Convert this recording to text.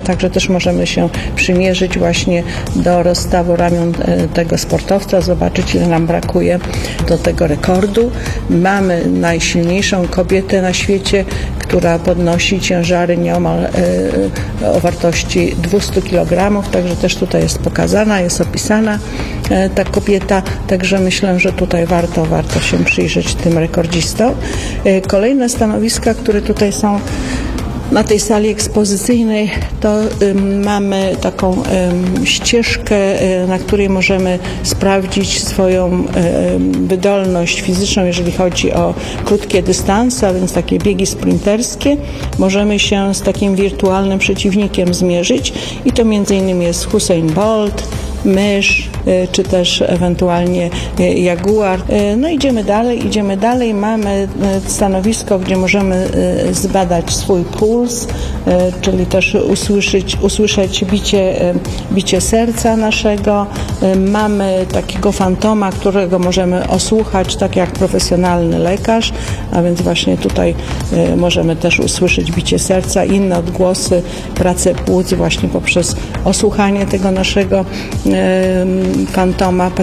także też możemy się przymierzyć właśnie do rozstawu ramion tego sportowca, zobaczyć, ile nam brakuje do tego rekordu. Mamy najsilniejszą kobietę na świecie, która podnosi ciężary nieomal o wartości 200 kg, także też tutaj jest pokazana, jest opisana ta kobieta, także myślę, że tutaj warto się przyjrzeć tym rekordzistom. Kolejne stanowiska, które tutaj są na tej sali ekspozycyjnej, to mamy taką ścieżkę, na której możemy sprawdzić swoją wydolność fizyczną, jeżeli chodzi o krótkie dystanse, a więc takie biegi sprinterskie. Możemy się z takim wirtualnym przeciwnikiem zmierzyć i to m.in. jest Usain Bolt, mysz, czy też ewentualnie jaguar. No idziemy dalej. Mamy stanowisko, gdzie możemy zbadać swój puls, czyli też usłyszeć bicie serca naszego. Mamy takiego fantoma, którego możemy osłuchać, tak jak profesjonalny lekarz, a więc właśnie tutaj możemy też usłyszeć bicie serca, inne odgłosy, pracę płuc właśnie poprzez osłuchanie tego naszego fantoma